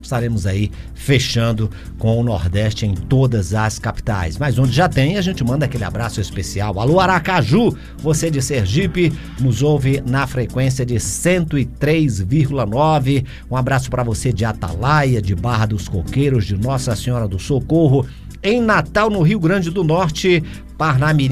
Estaremos aí fechando com o Nordeste em todas as capitais. Mas onde já tem, a gente manda aquele abraço especial. Alô, Aracaju, você de Sergipe, nos ouve na frequência de 103,9. Um abraço para você de Atalaia, de Barra dos Coqueiros, de Nossa Senhora do Socorro. Em Natal, no Rio Grande do Norte, Parnamirim.